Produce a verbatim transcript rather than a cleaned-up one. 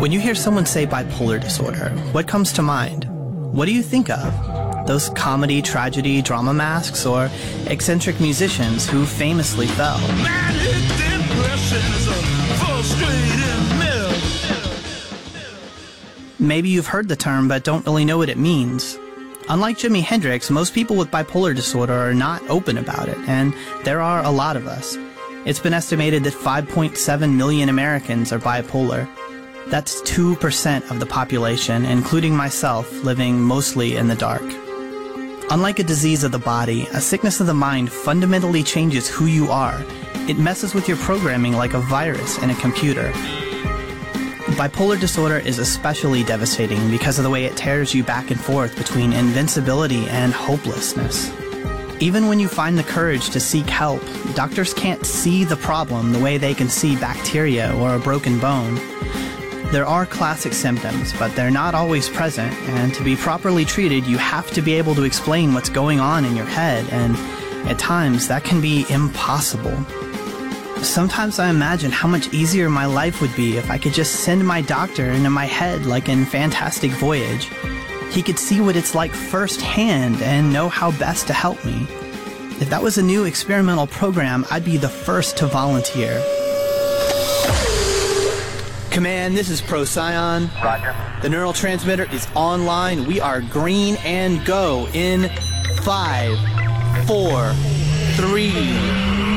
When you hear someone say bipolar disorder, what comes to mind? What do you think of? Those comedy, tragedy, drama masks, or eccentric musicians who famously fell? Manic depression is a frustrating myth. Maybe you've heard the term but don't really know what it means. Unlike Jimi Hendrix, most people with bipolar disorder are not open about it, and there are a lot of us. It's been estimated that five point seven million Americans are bipolar. That's two percent of the population, including myself, living mostly in the dark. Unlike a disease of the body, a sickness of the mind fundamentally changes who you are. It messes with your programming like a virus in a computer. Bipolar disorder is especially devastating because of the way it tears you back and forth between invincibility and hopelessness. Even when you find the courage to seek help, doctors can't see the problem the way they can see bacteria or a broken bone. There are classic symptoms, but they're not always present, and to be properly treated, you have to be able to explain what's going on in your head, and at times that can be impossible. Sometimes I imagine how much easier my life would be if I could just send my doctor into my head like in Fantastic Voyage. He could see what it's like firsthand and know how best to help me. If that was a new experimental program, I'd be the first to volunteer. Command, this is Procyon. Roger. The neural transmitter is online. We are green and go in five, four, three,